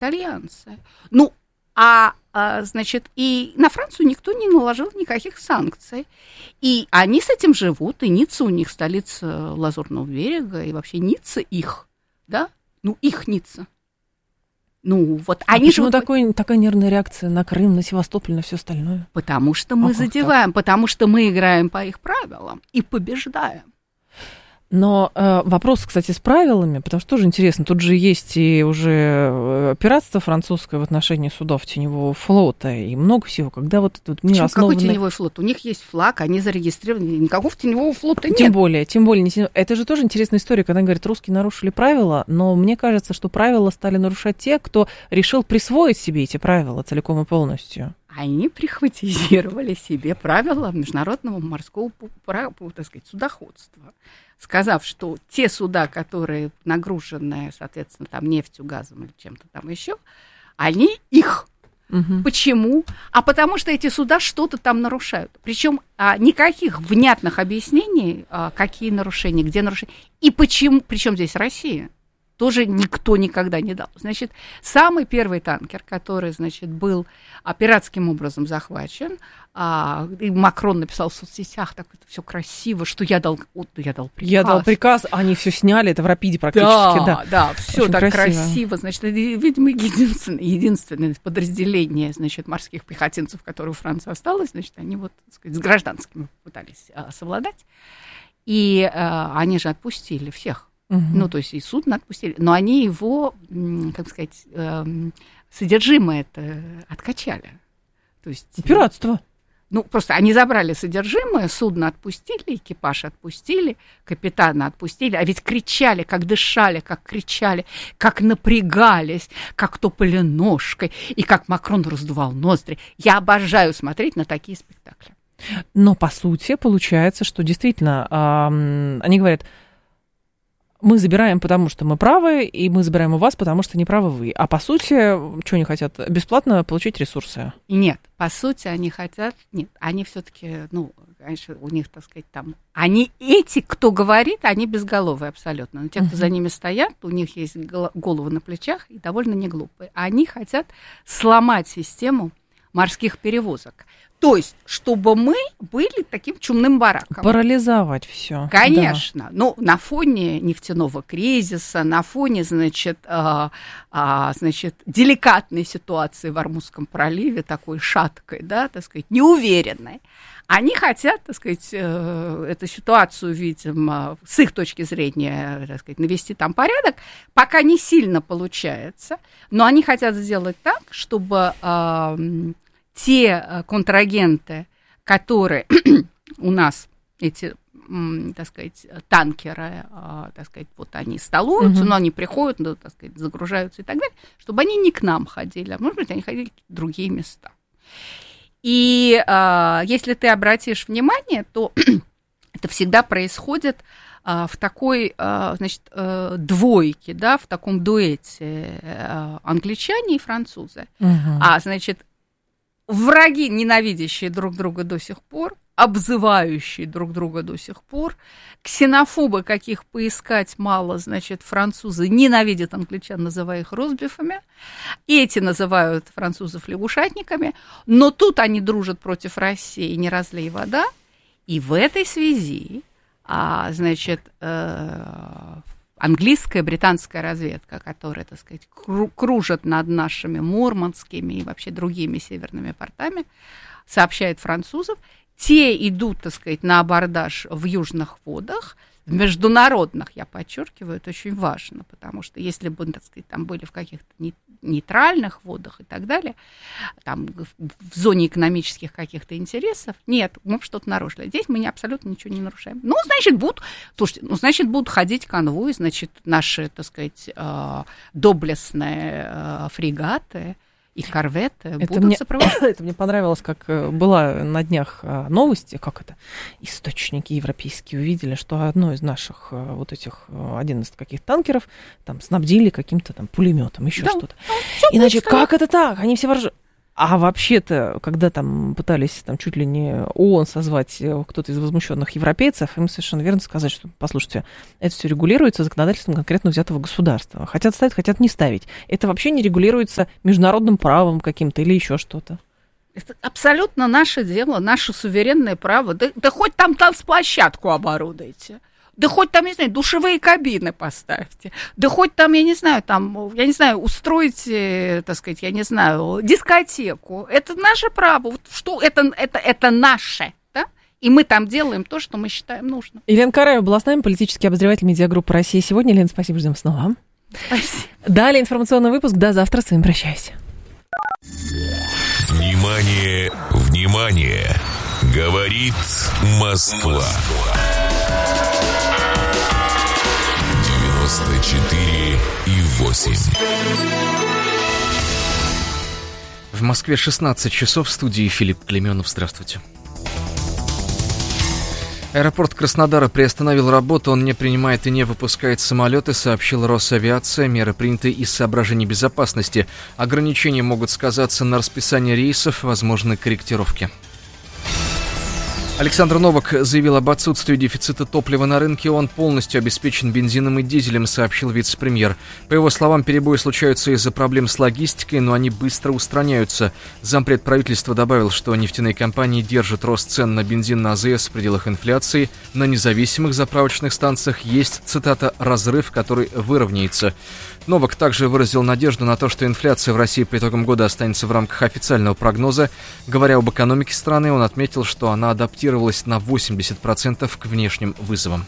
итальянцы. Значит, и на Францию никто не наложил никаких санкций. И они с этим живут, и Ницца у них столица Лазурного берега, и вообще Ницца их, да? Их Ницца. Почему такая нервная реакция на Крым, на Севастополь, на все остальное? Потому что мы задеваем, потому что мы играем по их правилам и побеждаем. Но вопрос, кстати, с правилами, потому что тоже интересно, тут же есть и уже пиратство французское в отношении судов теневого флота, и много всего, когда вот этот мир основан... Какой теневой флот? У них есть флаг, они зарегистрированы, никакого теневого флота нет. Тем более, не теневой. Это же тоже интересная история, когда говорят, русские нарушили правила, но мне кажется, что правила стали нарушать те, кто решил присвоить себе эти правила целиком и полностью. Они прихватизировали себе правила международного морского, судоходства, сказав, что те суда, которые нагружены, соответственно, там нефтью, газом или чем-то там еще, они их. Угу. Почему? Потому что эти суда что-то там нарушают. Причем никаких внятных объяснений, какие нарушения, где нарушения, и почему, причем здесь Россия. Тоже никто никогда не дал. Значит, самый первый танкер, который, значит, был пиратским образом захвачен, и Макрон написал в соцсетях, так это все красиво, что я дал приказ. Я дал приказ, они все сняли, это в Рапиде практически, да. Да, все так красиво. Значит, видимо, единственное подразделение, значит, морских пехотинцев, которые у Франции осталось, значит, они вот, так сказать, с гражданскими пытались совладать. И они же отпустили всех. Угу. То есть и судно отпустили, но они его, как сказать, содержимое это откачали. То есть, пиратство. Просто они забрали содержимое, судно отпустили, экипаж отпустили, капитана отпустили, а ведь кричали, как дышали, как кричали, как напрягались, как топали ножкой, и как Макрон раздувал ноздри. Я обожаю смотреть на такие спектакли. Но, по сути, получается, что действительно, они говорят... Мы забираем, потому что мы правы, и мы забираем у вас, потому что не правы вы. А по сути, что они хотят? Бесплатно получить ресурсы? Нет, по сути, они хотят... Нет, они все-таки, конечно, у них, так сказать, там... Они эти, кто говорит, они безголовые абсолютно. Но те, кто за ними стоят, у них есть головы на плечах и довольно не глупые. Они хотят сломать систему морских перевозок. То есть, чтобы мы были таким чумным бараком. Парализовать все. Конечно. Да. На фоне нефтяного кризиса, на фоне, значит, деликатной ситуации в Ормузском проливе, такой шаткой, да, так сказать, неуверенной, они хотят, так сказать, эту ситуацию, видимо, с их точки зрения, так сказать, навести там порядок, пока не сильно получается, но они хотят сделать так, чтобы... те контрагенты, которые у нас, эти, так сказать, танкеры, так сказать, вот они столуются, но они приходят, так сказать, загружаются и так далее, чтобы они не к нам ходили, а может быть, они ходили в другие места. И если ты обратишь внимание, то это всегда происходит в такой, значит, двойке, да, в таком дуэте англичане и французы. Значит, враги, ненавидящие друг друга до сих пор, обзывающие друг друга до сих пор, ксенофобы, каких поискать мало, значит, французы ненавидят англичан, называя их ростбифами, эти называют французов лягушатниками, но тут они дружат против России, не разлей вода, и в этой связи, значит, английская, британская разведка, которая, так сказать, кружит над нашими мурманскими и вообще другими северными портами, сообщает французов, те идут, так сказать, на абордаж в южных водах, в международных, я подчеркиваю, это очень важно, потому что если бы, так сказать, там были в каких-то нейтральных водах и так далее, там в зоне экономических каких-то интересов, нет, мы что-то нарушили. Здесь мы абсолютно ничего не нарушаем. Значит, будут ходить конвои, значит, наши, так сказать, доблестные фрегаты и корветы будут сопровождать. Это мне понравилось, как была на днях новости, как это, источники европейские увидели, что одно из наших вот этих, один из каких-то танкеров там снабдили каким-то там пулеметом, еще что-то. Иначе как это так? Они все вооружены. А вообще-то, когда там пытались там, чуть ли не ООН созвать кто-то из возмущенных европейцев, им совершенно верно сказать, что, послушайте, это все регулируется законодательством конкретно взятого государства. Хотят ставить, хотят не ставить. Это вообще не регулируется международным правом каким-то или еще что-то. Это абсолютно наше дело, наше суверенное право. Да хоть там танцплощадку оборудуйте. Да хоть там, не знаю, душевые кабины поставьте. Да хоть там, устройте, так сказать, дискотеку. Это наше право. Вот что это наше, да? И мы там делаем то, что мы считаем нужным. Елена Караева была с нами, политический обозреватель медиагруппы «Россия сегодня». Лена, спасибо, ждем снова. Спасибо. Далее информационный выпуск. До завтра. С вами прощаюсь. Внимание, внимание! Говорит Москва. 94,8. В Москве 16 часов, в студии Филипп Клеменов. Здравствуйте. Аэропорт Краснодара приостановил работу, он не принимает и не выпускает самолеты, сообщила Росавиация. Меры приняты из соображений безопасности. Ограничения могут сказаться на расписании рейсов, возможны корректировки. Александр Новак заявил об отсутствии дефицита топлива на рынке. Он полностью обеспечен бензином и дизелем, сообщил вице-премьер. По его словам, перебои случаются из-за проблем с логистикой, но они быстро устраняются. Зампред правительства добавил, что нефтяные компании держат рост цен на бензин на АЗС в пределах инфляции. На независимых заправочных станциях есть, цитата, «разрыв, который выровняется». Новак также выразил надежду на то, что инфляция в России по итогам года останется в рамках официального прогноза. Говоря об экономике страны, он отметил, что она адаптировалась на 80% к внешним вызовам.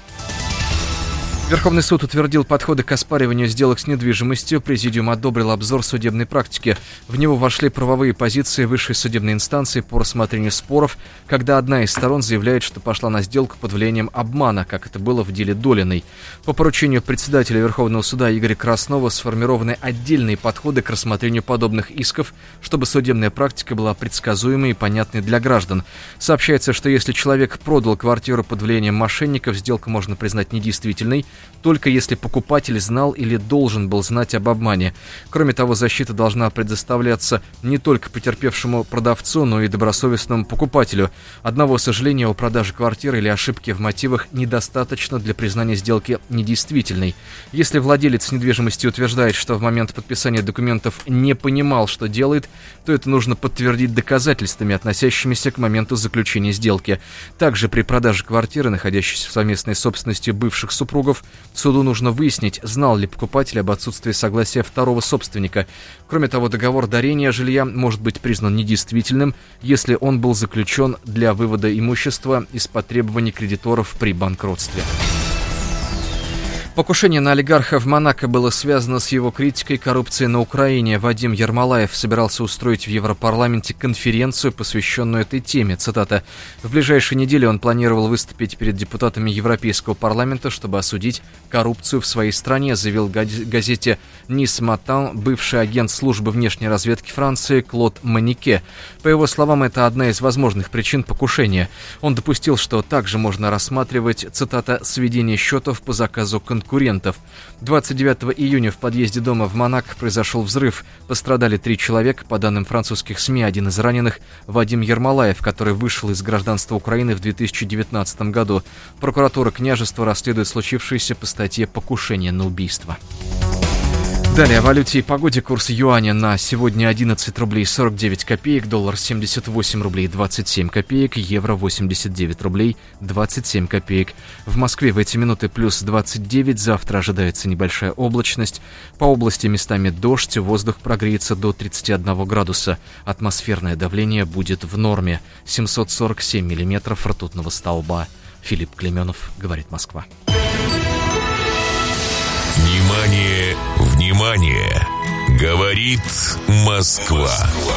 Верховный суд утвердил подходы к оспариванию сделок с недвижимостью. Президиум одобрил обзор судебной практики. В него вошли правовые позиции высшей судебной инстанции по рассмотрению споров, когда одна из сторон заявляет, что пошла на сделку под влиянием обмана, как это было в деле Долиной. По поручению председателя Верховного суда Игоря Краснова сформированы отдельные подходы к рассмотрению подобных исков, чтобы судебная практика была предсказуемой и понятной для граждан. Сообщается, что если человек продал квартиру под влиянием мошенников, сделку можно признать недействительной, только если покупатель знал или должен был знать об обмане. Кроме того, защита должна предоставляться не только потерпевшему продавцу, но и добросовестному покупателю. Одного сожаления о продаже квартиры или ошибки в мотивах недостаточно для признания сделки недействительной. Если владелец недвижимости утверждает, что в момент подписания документов не понимал, что делает, то это нужно подтвердить доказательствами, относящимися к моменту заключения сделки. Также при продаже квартиры, находящейся в совместной собственности бывших супругов, суду нужно выяснить, знал ли покупатель об отсутствии согласия второго собственника. Кроме того, договор дарения жилья может быть признан недействительным, если он был заключен для вывода имущества из-под требований кредиторов при банкротстве. Покушение на олигарха в Монако было связано с его критикой коррупции на Украине. Вадим Ермолаев собирался устроить в Европарламенте конференцию, посвященную этой теме. Цитата. «В ближайшие недели он планировал выступить перед депутатами Европейского парламента, чтобы осудить коррупцию в своей стране», заявил газете «Nis Matin» бывший агент службы внешней разведки Франции Клод Манике. По его словам, это одна из возможных причин покушения. Он допустил, что также можно рассматривать, цитата, «сведение счетов по заказу конкурентов». 29 июня в подъезде дома в Монако произошел взрыв. Пострадали 3 человека. По данным французских СМИ, один из раненых – Вадим Ермолаев, который вышел из гражданства Украины в 2019 году. Прокуратура княжества расследует случившееся по статье «Покушение на убийство». Далее о валюте и погоде. Курс юаня на сегодня 11 рублей 49 копеек, доллар 78 рублей 27 копеек, евро 89 рублей 27 копеек. В Москве в эти минуты плюс 29, завтра ожидается небольшая облачность. По области местами дождь, воздух прогреется до 31 градуса. Атмосферное давление будет в норме. 747 миллиметров ртутного столба. Филипп Клеменов, говорит Москва. Внимание, внимание! Говорит Москва.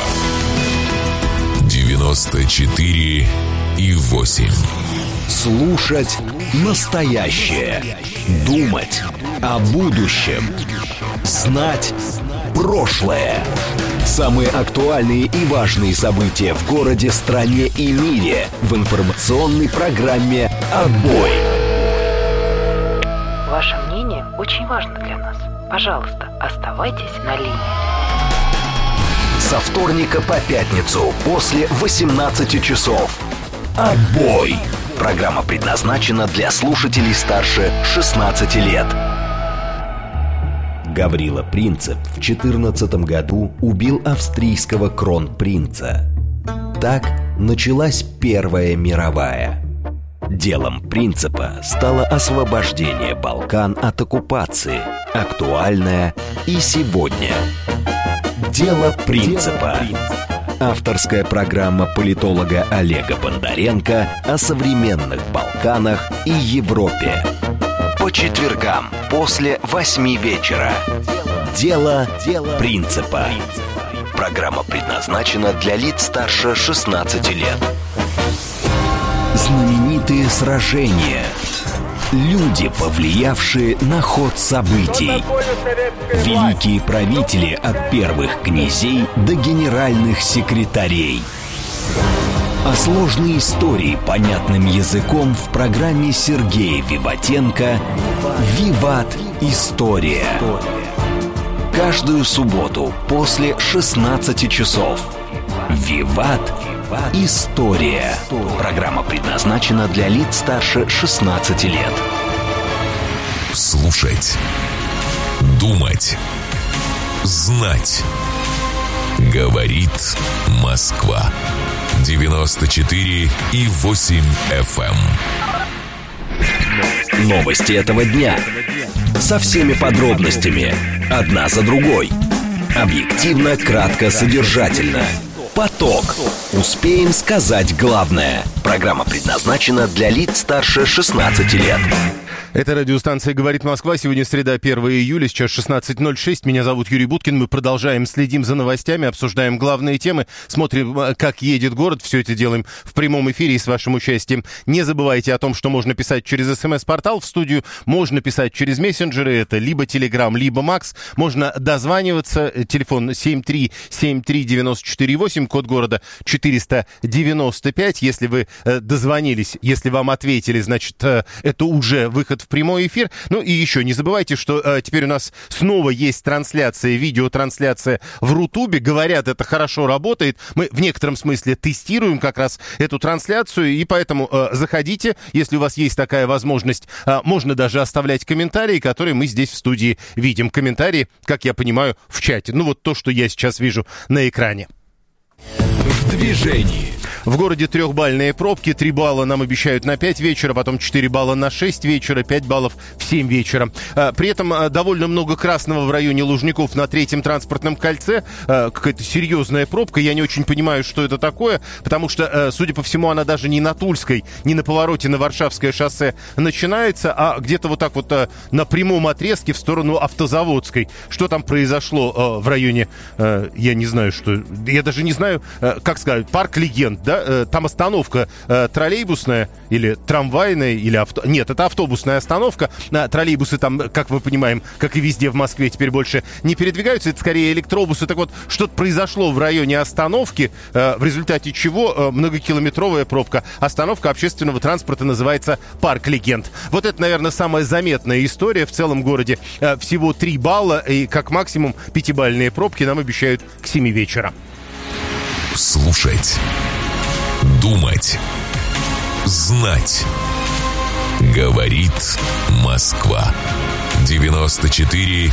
94,8. Слушать настоящее. Думать о будущем. Знать прошлое. Самые актуальные и важные события в городе, стране и мире в информационной программе «Отбой». Ваше мнение очень важно для нас. Пожалуйста, оставайтесь на линии. Со вторника по пятницу после 18 часов. Отбой. Программа предназначена для слушателей старше 16 лет. Гаврила Принцип в 14 году убил австрийского кронпринца. Так началась Первая мировая. Делом Принципа стало освобождение Балкан от оккупации, актуальное и сегодня. Дело Принципа. Авторская программа политолога Олега Бондаренко о современных Балканах и Европе. По четвергам после 8 вечера. Дело Принципа. Программа предназначена для лиц старше 16 лет. Знаменитые сражения. Люди, повлиявшие на ход событий. Великие правители от первых князей до генеральных секретарей. А сложные истории понятным языком в программе Сергея Виватенко «Виват. История». Каждую субботу после 16 часов. «Виват. История». Программа предназначена для лиц старше 16 лет. Слушать. Думать. Знать. Говорит Москва. 94,8 FM. Новости этого дня. Со всеми подробностями. Одна за другой. Объективно, кратко, содержательно. Поток. Успеем сказать главное. Программа предназначена для лиц старше 16 лет. Это радиостанция «Говорит Москва». Сегодня среда, 1 июля, сейчас 16:06. Меня зовут Юрий Буткин. Мы продолжаем, следим за новостями, обсуждаем главные темы, смотрим, как едет город. Все это делаем в прямом эфире и с вашим участием. Не забывайте о том, что можно писать через СМС-портал в студию, можно писать через мессенджеры, это либо Telegram, либо Макс. Можно дозваниваться, телефон 7373948, код города 495. Если вы дозвонились, если вам ответили, значит, это уже выход в прямой эфир. Ну и еще не забывайте, что теперь у нас снова есть трансляция, видеотрансляция в Рутубе. Говорят, это хорошо работает. Мы в некотором смысле тестируем как раз эту трансляцию, и поэтому заходите, если у вас есть такая возможность. Можно даже оставлять комментарии, которые мы здесь в студии видим. Комментарии, как я понимаю, в чате. Ну вот то, что я сейчас вижу на экране. В движении. В городе 3-бальные пробки. 3 балла нам обещают на 5 вечера, потом 4 балла на 6 вечера, 5 баллов в 7 вечера. При этом довольно много красного в районе Лужников на 3-м транспортном кольце. Какая-то серьезная пробка. Я не очень понимаю, что это такое, потому что, судя по всему, она даже не на Тульской, не на повороте на Варшавское шоссе начинается, а где-то вот так вот на прямом отрезке в сторону Автозаводской. Что там произошло в районе, я не знаю, что... Я даже не знаю, как сказать, парк Легенд, да? Там остановка троллейбусная или трамвайная, или Нет, это автобусная остановка. Троллейбусы там, как мы понимаем, как и везде в Москве, теперь больше не передвигаются. Это скорее электробусы. Так вот, что-то произошло в районе остановки, в результате чего многокилометровая пробка. Остановка общественного транспорта называется «Парк Легенд». Вот это, наверное, самая заметная история. В целом городе всего 3 балла, и как максимум 5-бальные пробки нам обещают к 7 вечера. Слушать. Думать. Знать. Говорит Москва. 94,8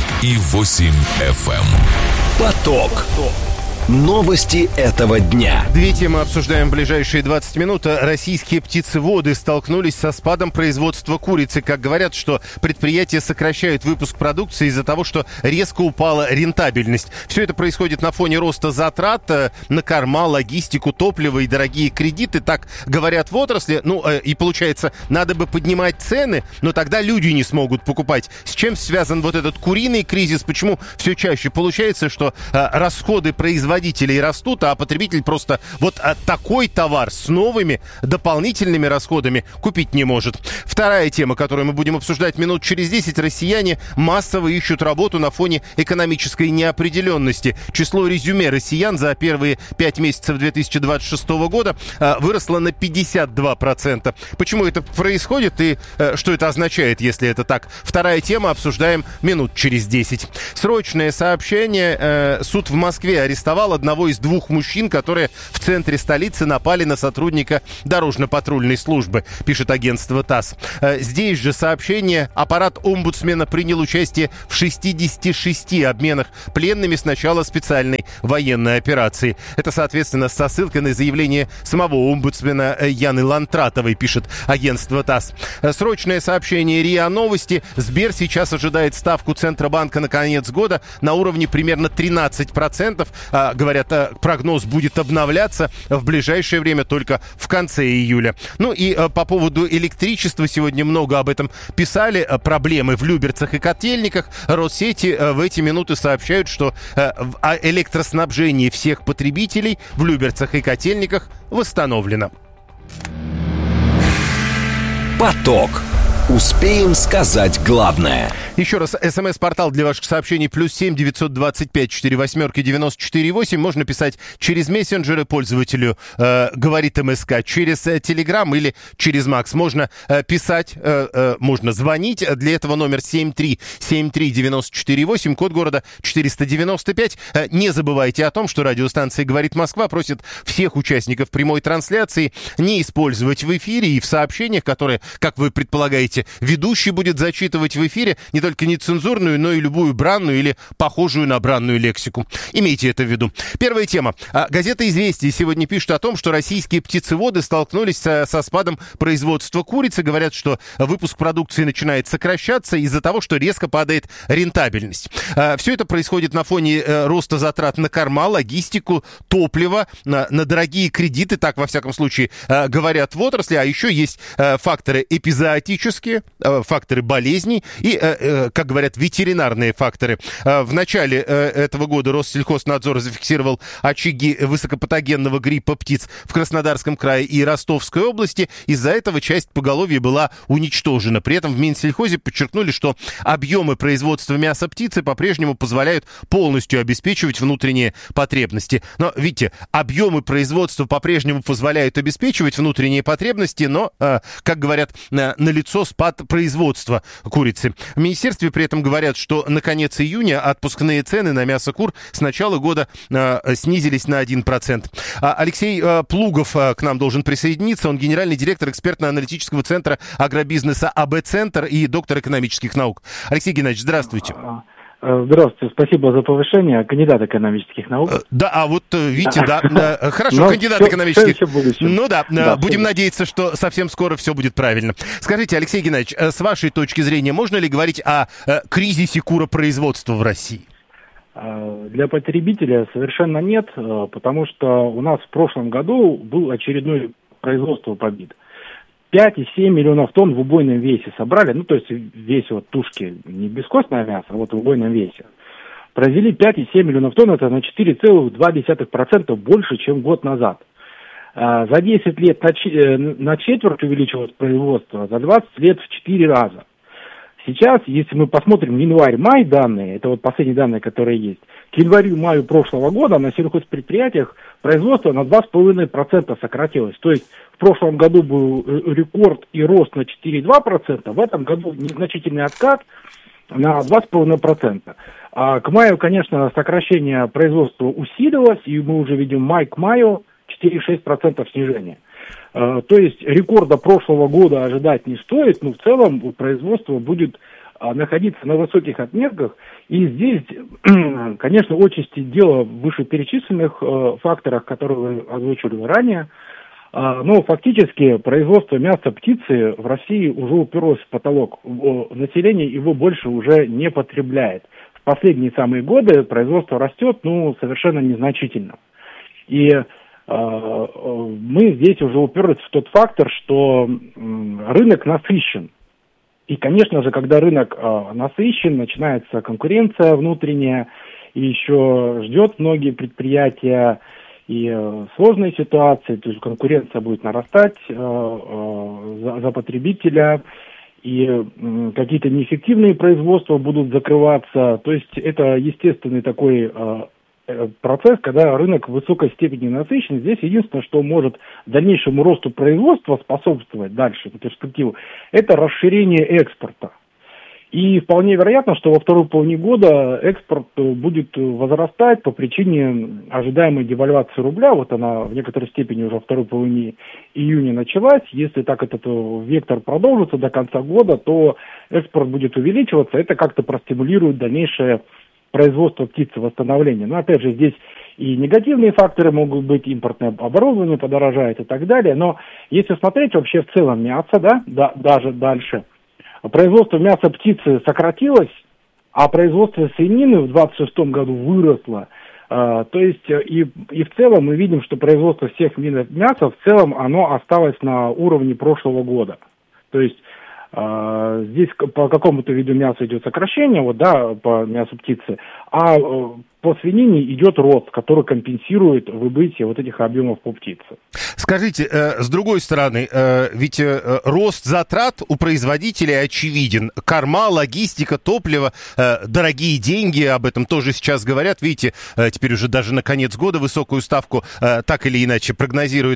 FM. Поток. Новости этого дня. 2 темы обсуждаем в ближайшие 20 минут. Российские птицеводы столкнулись со спадом производства курицы. Как говорят, что предприятия сокращают выпуск продукции из-за того, что резко упала рентабельность. Все это происходит на фоне роста затрат на корма, логистику, топливо и дорогие кредиты. Так говорят в отрасли. Ну, и получается, надо бы поднимать цены, но тогда люди не смогут покупать. С чем связан вот этот куриный кризис? Почему все чаще получается, что расходы производителей растут, а потребитель просто вот такой товар с новыми дополнительными расходами купить не может. Вторая тема, которую мы будем обсуждать минут через 10. Россияне массово ищут работу на фоне экономической неопределенности. Число резюме россиян за первые 5 месяцев 2026 года выросло на 52%. Почему это происходит и что это означает, если это так? Вторая тема обсуждаем минут через 10. Срочное сообщение. Суд в Москве арестовал арестовал одного из 2 мужчин, которые в центре столицы напали на сотрудника дорожно-патрульной службы, пишет агентство ТАСС. Здесь же сообщение. Аппарат омбудсмена принял участие в 66 обменах пленными с начала специальной военной операции. Это, соответственно, со ссылкой на заявление самого омбудсмена Яны Лантратовой, пишет агентство ТАСС. Срочное сообщение РИА Новости. Сбер сейчас ожидает ставку Центробанка на конец года на уровне примерно 13%. Говорят, прогноз будет обновляться в ближайшее время, только в конце июля. Ну и по поводу электричества сегодня много об этом писали. Проблемы в Люберцах и Котельниках. Россети в эти минуты сообщают, что электроснабжение всех потребителей в Люберцах и Котельниках восстановлено. Поток. Успеем сказать главное. Еще раз, СМС-портал для ваших сообщений +7 925 48 94 8. Можно писать через мессенджеры пользователю «Говорит МСК», через Телеграм или через Макс. Можно писать, можно звонить. Для этого номер 7373948, код города 495. Не забывайте о том, что радиостанция «Говорит Москва» просит всех участников прямой трансляции не использовать в эфире и в сообщениях, которые, как вы предполагаете, ведущий будет зачитывать в эфире не только нецензурную, но и любую бранную или похожую на бранную лексику. Имейте это в виду. Первая тема. Газета «Известия» сегодня пишет о том, что российские птицеводы столкнулись со спадом производства курицы. Говорят, что выпуск продукции начинает сокращаться из-за того, что резко падает рентабельность. Все это происходит на фоне роста затрат на корма, логистику, топливо, на дорогие кредиты, так, во всяком случае, говорят в отрасли. А еще есть факторы эпизоотические, факторы болезней и, как говорят, ветеринарные факторы. В начале этого года Россельхознадзор зафиксировал очаги высокопатогенного гриппа птиц в Краснодарском крае и Ростовской области. Из-за этого часть поголовья была уничтожена. При этом в Минсельхозе подчеркнули, что объемы производства мяса птицы по-прежнему позволяют полностью обеспечивать внутренние потребности. Но, видите, объемы производства по-прежнему позволяют обеспечивать внутренние потребности, но, как говорят, налицо спад производства курицы. В министерстве при этом говорят, что на конец июня отпускные цены на мясо кур с начала года снизились на 1%. Алексей Плугов к нам должен присоединиться. Он генеральный директор экспертно-аналитического центра агробизнеса АБ-центр и доктор экономических наук. Алексей Геннадьевич, здравствуйте. Здравствуйте, спасибо за повышение. Кандидат экономических наук. Да, вот видите, да, хорошо, кандидат экономических. Ну да, будем надеяться, что совсем скоро все будет правильно. Скажите, Алексей Геннадьевич, с вашей точки зрения, можно ли говорить о кризисе куропроизводства в России? Для потребителя совершенно нет, потому что у нас в прошлом году был очередной производство побит. 5,7 миллионов тонн в убойном весе собрали, ну, то есть весь вот тушки, не бескостное мясо, а вот в убойном весе. Произвели 5,7 миллионов тонн, это на 4,2% больше, чем год назад. За 10 лет на четверть увеличилось производство, за 20 лет в 4 раза. Сейчас, если мы посмотрим январь-май данные, это вот последние данные, которые есть, к январю-маю прошлого года на сельхозпредприятиях производство на 2,5% сократилось. То есть в прошлом году был рекорд и рост на 4,2%, в этом году незначительный откат на 2,5%. А к маю, конечно, сокращение производства усилилось, и мы уже видим май к маю 4,6% снижения. То есть рекорда прошлого года ожидать не стоит, но в целом производство будет находиться на высоких отметках. И здесь, конечно, отчасти дело в вышеперечисленных факторах, которые вы озвучили ранее. Но фактически производство мяса птицы в России уже уперлось в потолок. Население его больше уже не потребляет. В последние самые годы производство растет, ну, совершенно незначительно. И мы здесь уже уперлись в тот фактор, что рынок насыщен. И, конечно же, когда рынок насыщен, начинается конкуренция внутренняя, и еще ждет многие предприятия, и сложные ситуации, то есть конкуренция будет нарастать за потребителя, и какие-то неэффективные производства будут закрываться. То есть это естественный такой процесс, когда рынок в высокой степени насыщен. Здесь единственное, что может дальнейшему росту производства способствовать дальше, на перспективу, это расширение экспорта. И вполне вероятно, что во второй половине года экспорт будет возрастать по причине ожидаемой девальвации рубля. Вот она в некоторой степени уже во второй половине июня началась. Если так этот вектор продолжится до конца года, то экспорт будет увеличиваться. Это как-то простимулирует дальнейшее производство птицы, восстановление. Но опять же, здесь и негативные факторы могут быть, импортное оборудование подорожает и так далее. Но если смотреть вообще в целом мясо, даже дальше, производство мяса птицы сократилось, а производство свинины в 2026 году выросло. То есть и в целом мы видим, что производство всех видов мяса в целом оно осталось на уровне прошлого года. То есть здесь по какому-то виду мяса идет сокращение, по мясу птицы, а по свинине идет рост, который компенсирует выбытие вот этих объемов по птице. Скажите, с другой стороны, ведь рост затрат у производителей очевиден. Корма, логистика, топливо, дорогие деньги, об этом тоже сейчас говорят. Видите, теперь уже даже на конец года высокую ставку так или иначе прогнозируют.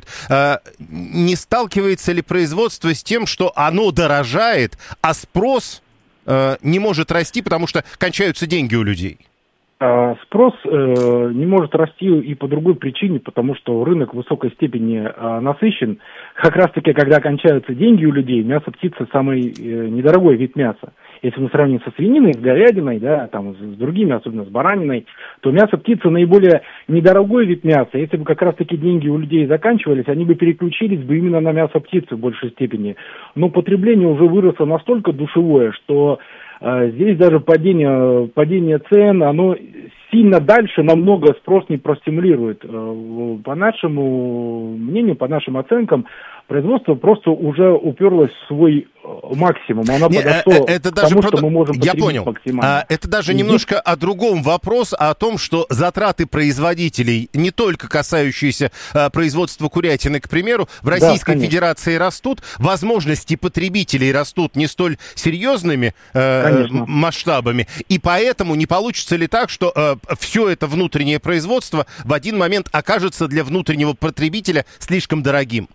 Не сталкивается ли производство с тем, что оно дорожает, а спрос не может расти, потому что кончаются деньги у людей? Спрос не может расти и по другой причине, потому что рынок в высокой степени насыщен. Как раз-таки, когда кончаются деньги у людей, мясо птицы самый недорогой вид мяса. Если мы сравним со свининой, с говядиной, с другими, особенно с бараниной, то мясо птицы наиболее недорогой вид мяса. Если бы как раз-таки деньги у людей заканчивались, они бы переключились бы именно на мясо птицы в большей степени. Но потребление уже выросло настолько душевое, что здесь даже падение цен, оно сильно дальше намного спрос не простимулирует. По нашему мнению, по нашим оценкам, производство просто уже уперлось в свой максимум. Оно подошло к тому, что мы можем потребить максимально. Это даже немножко о другом вопрос, о том, что затраты производителей, не только касающиеся производства курятины, к примеру, в Российской Федерации растут, возможности потребителей растут не столь серьезными масштабами, и поэтому не получится ли так, что все это внутреннее производство в один момент окажется для внутреннего потребителя слишком дорогим?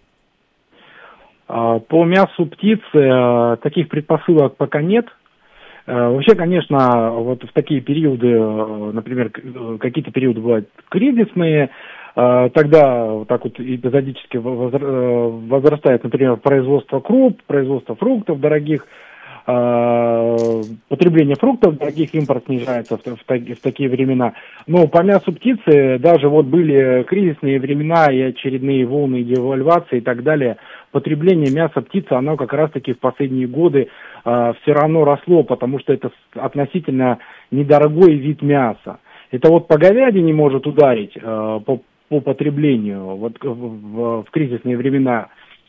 По мясу птицы таких предпосылок пока нет. Вообще, конечно, вот в такие периоды, например, какие-то периоды бывают кризисные, тогда вот так вот эпизодически возрастает, например, производство круп, производство фруктов дорогих, потребление фруктов дорогих, импорт снижается в такие времена. Но по мясу птицы даже вот были кризисные времена и очередные волны девальвации и так далее. Потребление мяса птицы, оно как раз-таки в последние годы все равно росло, потому что это относительно недорогой вид мяса. Это вот по говядине может ударить по потреблению вот в кризисные времена.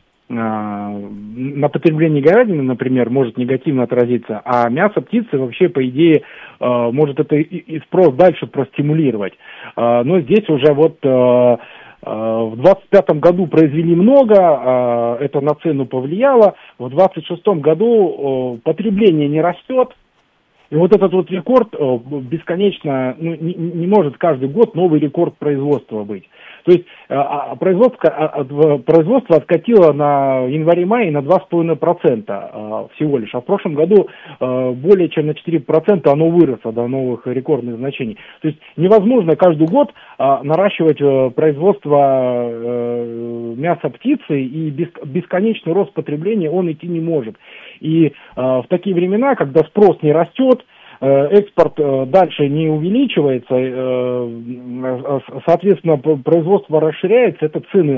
На потреблении говядины, например, может негативно отразиться, а мясо птицы вообще, по идее, может это и спрос дальше простимулировать. Но здесь уже вот в 2025 году произвели много, это на цену повлияло, в 2026 году потребление не растет, и вот этот вот рекорд бесконечно, не может каждый год новый рекорд производства быть. То есть производство откатило на январе-мае на 2,5% всего лишь. А в прошлом году более чем на 4% оно выросло до новых рекордных значений. То есть невозможно каждый год наращивать производство мяса птицы, и бесконечный рост потребления он идти не может. И в такие времена, когда спрос не растет, экспорт дальше не увеличивается, соответственно, производство расширяется, это цены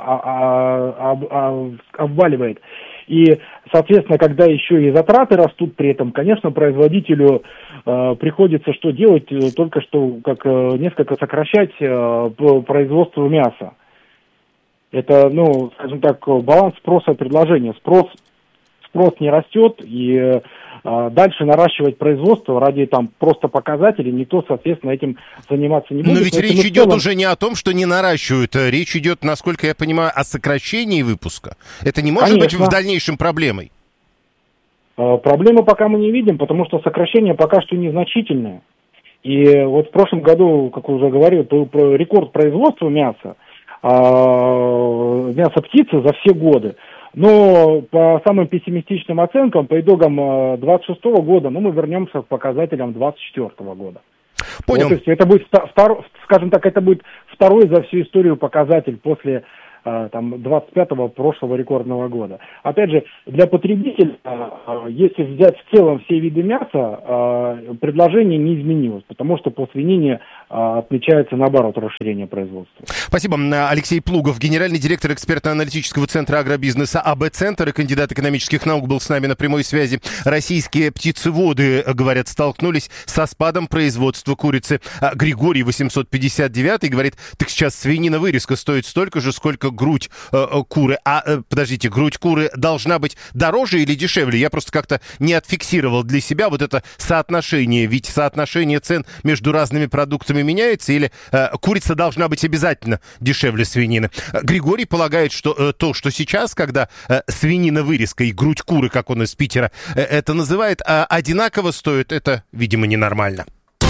обваливает. И, соответственно, когда еще и затраты растут при этом, конечно, производителю приходится что делать? Только что несколько сокращать по производству мяса. Это, скажем так, баланс спроса и предложения. Спрос не растет, и дальше наращивать производство ради просто показателей никто, соответственно, этим заниматься не будет. Но ведь речь идет уже не о том, что не наращивают. Речь идет, насколько я понимаю, о сокращении выпуска. Это не может быть в дальнейшем проблемой? Проблемы пока мы не видим, потому что сокращение пока что незначительное. И вот в прошлом году, как уже говорил, был рекорд производства мяса птицы за все годы. Но по самым пессимистичным оценкам, по итогам 2026 года, мы вернемся к показателям 2024 года. Понял. Вот, то есть это будет, скажем так, это будет второй за всю историю показатель после 25-го прошлого рекордного года. Опять же, для потребителя, если взять в целом все виды мяса, предложение не изменилось, потому что по свинине отмечается, наоборот, расширение производства. Спасибо. Алексей Плугов, генеральный директор экспертно-аналитического центра агробизнеса АБ-центр и кандидат экономических наук, был с нами на прямой связи. Российские птицеводы, говорят, столкнулись со спадом производства курицы. Григорий 859 говорит, так сейчас свинина-вырезка стоит столько же, сколько грудь куры. Подождите, грудь куры должна быть дороже или дешевле? Я просто как-то не отфиксировал для себя вот это соотношение. Ведь соотношение цен между разными продуктами меняется, или курица должна быть обязательно дешевле свинины? Григорий полагает, что то, что сейчас, когда свинина-вырезка и грудь куры, как он из Питера это называет, одинаково стоит, это, видимо, ненормально.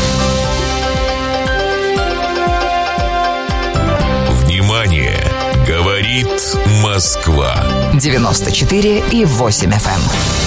Внимание! Говорит Москва. 94,8 FM.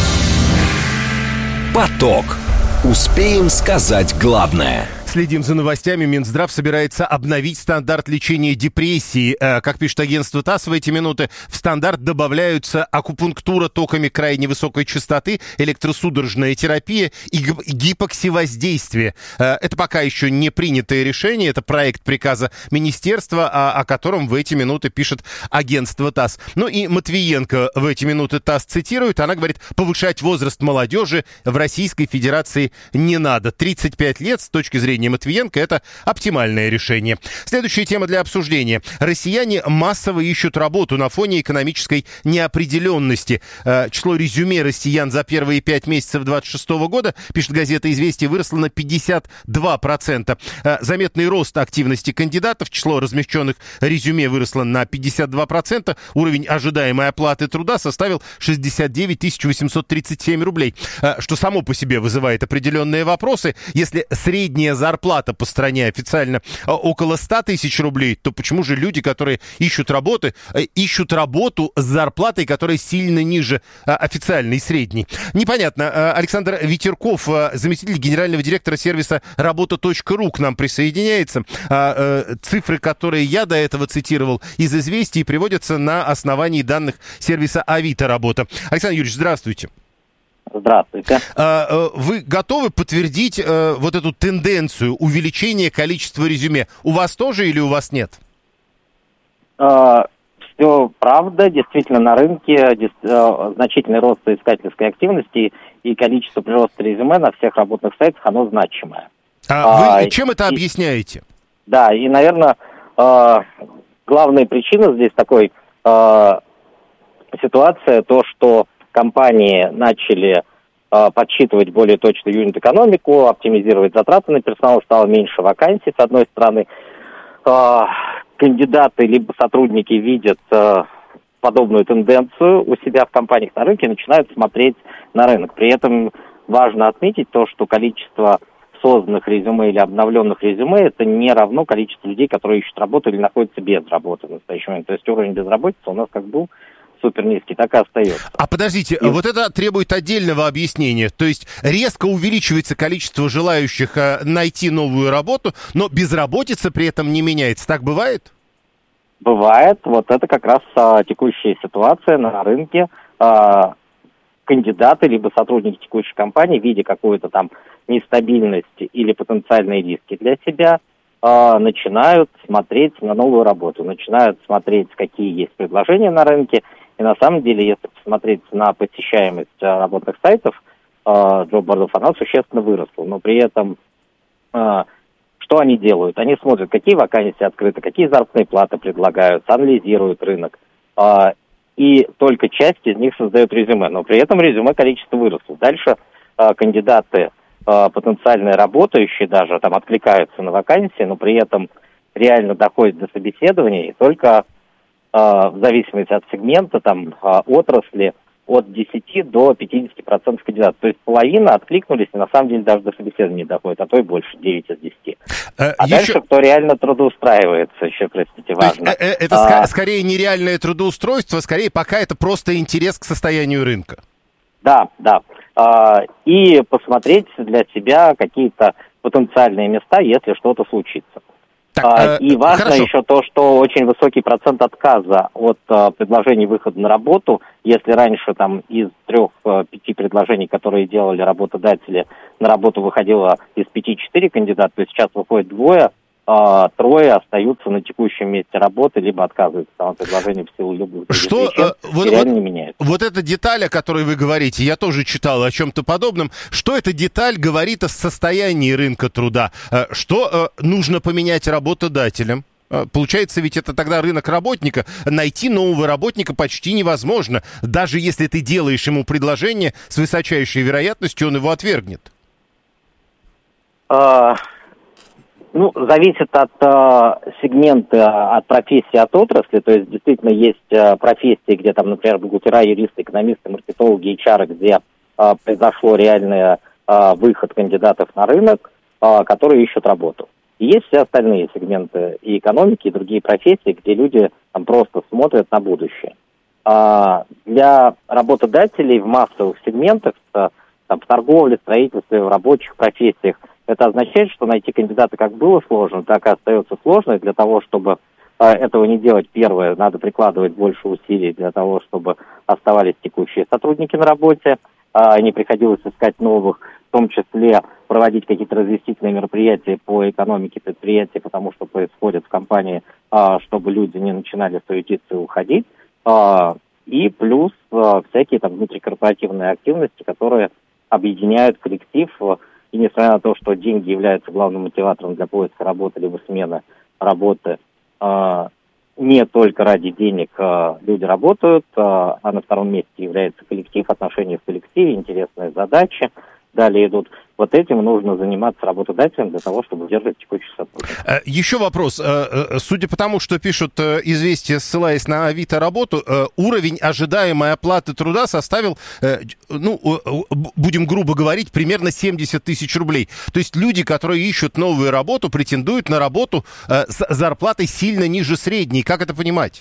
Поток. Успеем сказать главное. Следим за новостями. Минздрав собирается обновить стандарт лечения депрессии. Как пишет агентство ТАСС, в эти минуты в стандарт добавляются акупунктура токами крайне высокой частоты, электросудорожная терапия и гипоксивоздействие. Это пока еще не принятое решение. Это проект приказа министерства, о котором в эти минуты пишет агентство ТАСС. Ну и Матвиенко в эти минуты ТАСС цитирует. Она говорит, повышать возраст молодежи в Российской Федерации не надо. 35 лет с точки зрения Матвиенко это оптимальное решение. Следующая тема для обсуждения. Россияне массово ищут работу на фоне экономической неопределенности. Число резюме россиян за первые 5 месяцев 2026 года, пишет газета «Известия», выросло на 52%. Заметный рост активности кандидатов. Число размещенных резюме выросло на 52%. Уровень ожидаемой оплаты труда составил 69 837 рублей. Что само по себе вызывает определенные вопросы. Если средняя зарплата по стране официально около 100 тысяч рублей, то почему же люди, которые ищут работу с зарплатой, которая сильно ниже официальной средней? Непонятно. Александр Ветерков, заместитель генерального директора сервиса работа.ру, к нам присоединяется. Цифры, которые я до этого цитировал из «Известий», приводятся на основании данных сервиса Авито Работа. Александр Юрьевич, здравствуйте. Здравствуйте. Вы готовы подтвердить вот эту тенденцию увеличения количества резюме? У вас тоже или у вас нет? Все правда. Действительно, на рынке значительный рост искательской активности и количество прироста резюме на всех работных сайтах, оно значимое. Вы чем это объясняете? Да, и, наверное, главная причина здесь такой ситуация, то, что компании начали подсчитывать более точно юнит-экономику, оптимизировать затраты на персонал, стало меньше вакансий, с одной стороны. Кандидаты либо сотрудники видят подобную тенденцию у себя в компаниях на рынке и начинают смотреть на рынок. При этом важно отметить то, что количество созданных резюме или обновленных резюме это не равно количеству людей, которые ищут работу или находятся без работы в настоящий момент. То есть уровень безработицы у нас как был супер низкий, так и остается. Подождите, вот это требует отдельного объяснения. То есть резко увеличивается количество желающих найти новую работу, но безработица при этом не меняется. Так бывает? Бывает. Вот это как раз текущая ситуация на рынке. Кандидаты, либо сотрудники текущей компании, видя какую-то там нестабильность или потенциальные риски для себя, начинают смотреть на новую работу, начинают смотреть, какие есть предложения на рынке. И на самом деле, если посмотреть на посещаемость работных сайтов, джоб-бордов, она существенно выросла. Но при этом, что они делают? Они смотрят, какие вакансии открыты, какие заработные платы предлагаются, анализируют рынок. И только часть из них создает резюме. Но при этом резюме количество выросло. Дальше кандидаты, потенциальные работающие даже, там откликаются на вакансии, но при этом реально доходят до собеседования и только в зависимости от сегмента, там, отрасли, от 10 до 50% кандидатов. То есть половина откликнулись, и на самом деле даже до собеседования не доходит, а то и больше, 9 из 10. Дальше кто реально трудоустраивается, еще, простите, важно. Это скорее нереальное трудоустройство, скорее пока это просто интерес к состоянию рынка. Да. И посмотреть для себя какие-то потенциальные места, если что-то случится. И важно еще то, что очень высокий процент отказа от предложений выхода на работу. Если раньше там из 3-5 предложений, которые делали работодатели, на работу выходило из 5-4 кандидата, то сейчас выходит 2, 3 остаются на текущем месте работы, либо отказываются от предложения в силу любых причин, и реально не меняется. Вот эта деталь, о которой вы говорите, я тоже читал о чем-то подобном. Что эта деталь говорит о состоянии рынка труда? Что нужно поменять работодателям? Получается, ведь это тогда рынок работника. Найти нового работника почти невозможно. Даже если ты делаешь ему предложение, с высочайшей вероятностью он его отвергнет. Зависит от сегмента, от профессии, от отрасли. То есть, действительно, есть профессии, где там, например, бухгалтера, юристы, экономисты, маркетологи, HR, где произошло реальный выход кандидатов на рынок, которые ищут работу. И есть все остальные сегменты и экономики, и другие профессии, где люди там просто смотрят на будущее. Для работодателей в массовых сегментах, там, в торговле, строительстве, в рабочих профессиях, это означает, что найти кандидата как было сложно, так и остается сложно. И для того, чтобы этого не делать, первое, надо прикладывать больше усилий для того, чтобы оставались текущие сотрудники на работе, не приходилось искать новых, в том числе проводить какие-то разъяснительные мероприятия по экономике предприятия, потому что происходит в компании, чтобы люди не начинали суетиться и уходить. И плюс всякие там внутрикорпоративные активности, которые объединяют коллектив. И несмотря на то, что деньги являются главным мотиватором для поиска работы либо смены работы, не только ради денег люди работают, а на втором месте является коллектив, отношения в коллективе, интересные задачи. Далее идут. Вот этим нужно заниматься работодателем для того, чтобы удерживать текущих сотрудников. Еще вопрос. Судя по тому, что пишут «Известия», ссылаясь на Авито работу, уровень ожидаемой оплаты труда составил, будем грубо говорить, примерно 70 тысяч рублей. То есть люди, которые ищут новую работу, претендуют на работу с зарплатой сильно ниже средней. Как это понимать?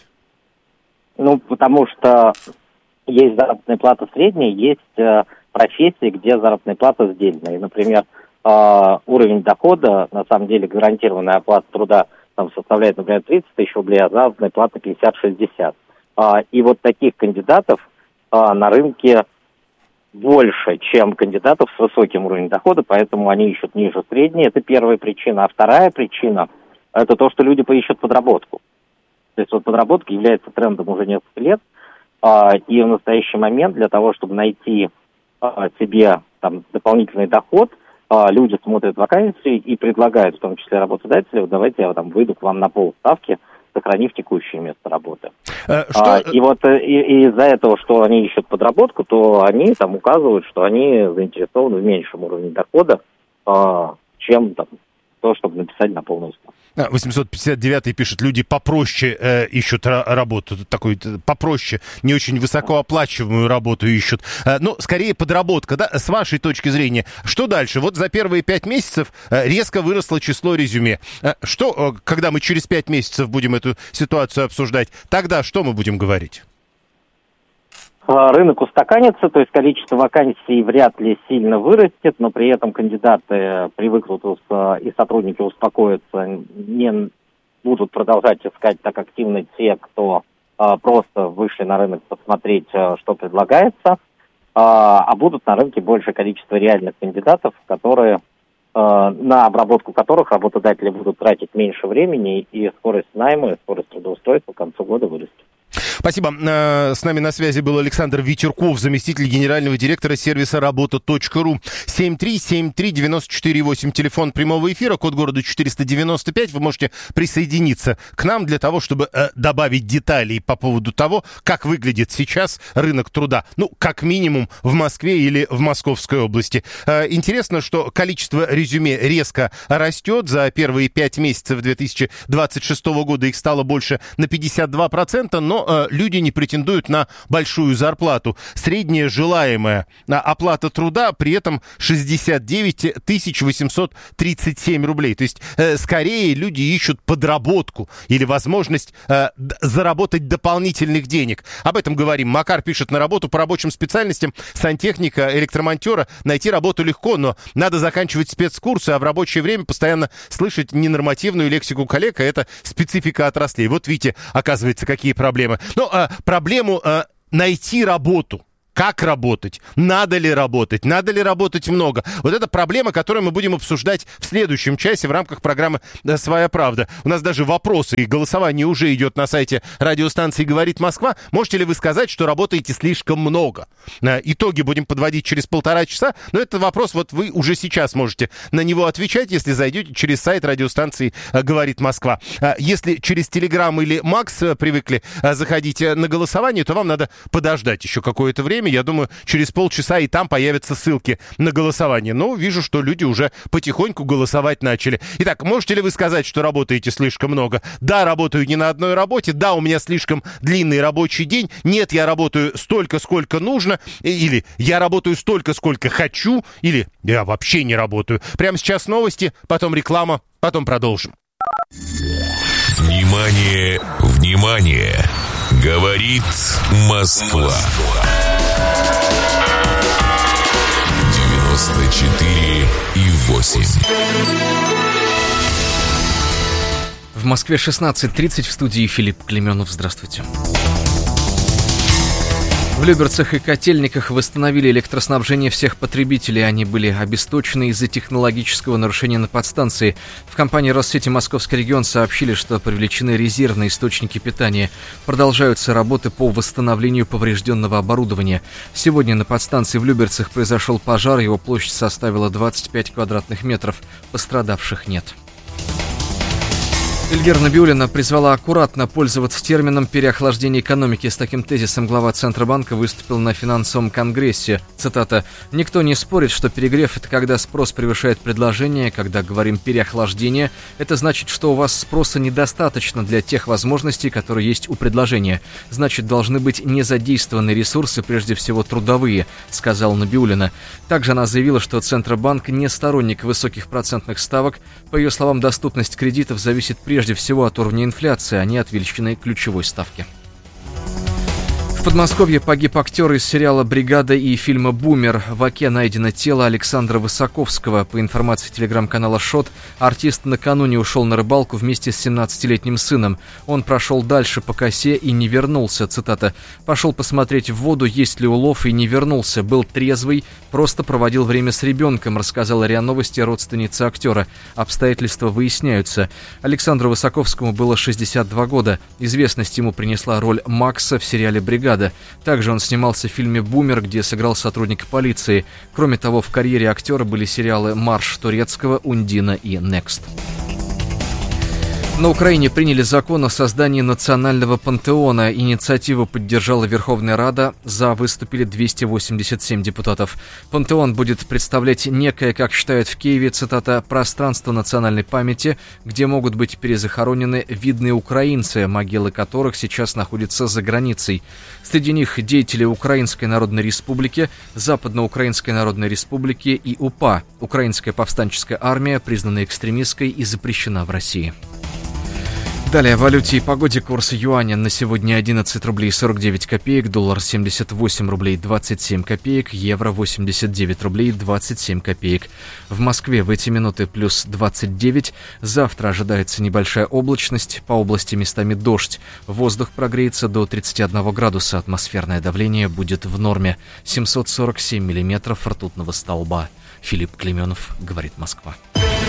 Потому что есть заработная плата средняя, есть профессии, где заработная плата сдельная. И, например, уровень дохода, на самом деле гарантированная оплата труда там составляет, например, 30 тысяч рублей, а заработная плата 50-60. И вот таких кандидатов на рынке больше, чем кандидатов с высоким уровнем дохода, поэтому они ищут ниже средней. Это первая причина. А вторая причина – это то, что люди поищут подработку. То есть вот подработка является трендом уже несколько лет, и в настоящий момент для того, чтобы найти себе там дополнительный доход, люди смотрят вакансии и предлагают, в том числе работодателю, давайте я там выйду к вам на полставки, сохранив текущее место работы. И вот из-за этого, что они ищут подработку, то они там указывают, что они заинтересованы в меньшем уровне дохода, чем там то, чтобы написать на полную ставку. 859-й пишет, люди попроще ищут работу, такой попроще, не очень высокооплачиваемую работу ищут. Скорее подработка, да? С вашей точки зрения, что дальше? Вот за первые 5 месяцев резко выросло число резюме. Что, когда мы через 5 месяцев будем эту ситуацию обсуждать, тогда что мы будем говорить? Рынок устаканится, то есть количество вакансий вряд ли сильно вырастет, но при этом кандидаты привыкнут и сотрудники успокоятся, не будут продолжать искать так активно те, кто просто вышли на рынок посмотреть, что предлагается, а будут на рынке большее количество реальных кандидатов, которые, на обработку которых работодатели будут тратить меньше времени, и скорость найма, и скорость трудоустройства к концу года вырастет. Спасибо. С нами на связи был Александр Ветерков, заместитель генерального директора сервиса работа.ру. 7373948, телефон прямого эфира, код города 495. Вы можете присоединиться к нам для того, чтобы добавить деталей по поводу того, как выглядит сейчас рынок труда. Как минимум в Москве или в Московской области. Интересно, что количество резюме резко растет. За первые 5 месяцев 2026 года их стало больше на 52%, но люди не претендуют на большую зарплату. Средняя желаемая оплата труда при этом 69 837 рублей. То есть, скорее, люди ищут подработку или возможность заработать дополнительных денег. Об этом говорим. Макар пишет: на работу по рабочим специальностям сантехника, электромонтера найти работу легко, но надо заканчивать спецкурсы, а в рабочее время постоянно слышать ненормативную лексику коллег, а это специфика отраслей. Вот видите, оказывается, какие проблемы. Но проблему найти работу. Как работать? Надо ли работать? Надо ли работать много? Вот это проблема, которую мы будем обсуждать в следующем часе в рамках программы «Своя правда». У нас даже вопросы и голосование уже идет на сайте радиостанции «Говорит Москва». Можете ли вы сказать, что работаете слишком много? Итоги будем подводить через 1,5 часа, но этот вопрос вот вы уже сейчас можете на него отвечать, если зайдете через сайт радиостанции «Говорит Москва». Если через Телеграм или Макс привыкли заходить на голосование, то вам надо подождать еще какое-то время. Я думаю, через полчаса и там появятся ссылки на голосование. Но вижу, что люди уже потихоньку голосовать начали. Итак, можете ли вы сказать, что работаете слишком много? Да, работаю не на одной работе. Да, у меня слишком длинный рабочий день. Нет, я работаю столько, сколько нужно. Или я работаю столько, сколько хочу. Или я вообще не работаю. Прямо сейчас новости, потом реклама, потом продолжим. Внимание, внимание! Говорит Москва. 94,8. В Москве 16:30, в студии Филипп Клеменов. Здравствуйте. В Люберцах и Котельниках восстановили электроснабжение всех потребителей. Они были обесточены из-за технологического нарушения на подстанции. В компании «Россети Московский регион» сообщили, что привлечены резервные источники питания. Продолжаются работы по восстановлению поврежденного оборудования. Сегодня на подстанции в Люберцах произошел пожар. Его площадь составила 25 квадратных метров. Пострадавших нет. Эльвира Набиуллина призвала аккуратно пользоваться термином «переохлаждение экономики». С таким тезисом глава Центробанка выступил на финансовом конгрессе. Цитата: «Никто не спорит, что перегрев – это когда спрос превышает предложение. Когда говорим «переохлаждение», это значит, что у вас спроса недостаточно для тех возможностей, которые есть у предложения. Значит, должны быть не задействованы ресурсы, прежде всего трудовые», – сказала Набиуллина. Также она заявила, что Центробанк не сторонник высоких процентных ставок. По ее словам, доступность кредитов зависит прежде всего от уровня инфляции, а не от величины ключевой ставки. В Подмосковье погиб актер из сериала «Бригада» и фильма «Бумер». В Оке найдено тело Александра Высоковского. По информации телеграм-канала «Шот», артист накануне ушел на рыбалку вместе с 17-летним сыном. Он прошел дальше по косе и не вернулся. Цитата: «Пошел посмотреть в воду, есть ли улов, и не вернулся. Был трезвый, просто проводил время с ребенком», рассказала РИА Новости родственница актера. Обстоятельства выясняются. Александру Высоковскому было 62 года. Известность ему принесла роль Макса в сериале «Бригада». Также он снимался в фильме «Бумер», где сыграл сотрудника полиции. Кроме того, в карьере актера были сериалы «Марш Турецкого», «Ундина» и «Next». На Украине приняли закон о создании национального пантеона. Инициативу поддержала Верховная Рада. За выступили 287 депутатов. Пантеон будет представлять некое, как считают в Киеве, цитата, «пространство национальной памяти, где могут быть перезахоронены видные украинцы, могилы которых сейчас находятся за границей. Среди них деятели Украинской Народной Республики, Западноукраинской Народной Республики и УПА. Украинская повстанческая армия признана экстремистской и запрещена в России». Далее о валюте и погоде. Курс юаня на сегодня 11 рублей 49 копеек, доллар 78 рублей 27 копеек, евро 89 рублей 27 копеек. В Москве в эти минуты плюс 29. Завтра ожидается небольшая облачность, по области местами дождь. Воздух прогреется до 31 градуса, атмосферное давление будет в норме. 747 миллиметров ртутного столба. Филипп Клеменов, говорит Москва.